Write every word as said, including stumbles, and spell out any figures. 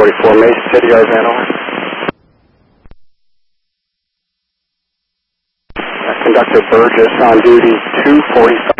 forty-four, Mason City, Arizona. Conductor Burgess on duty two forty-five.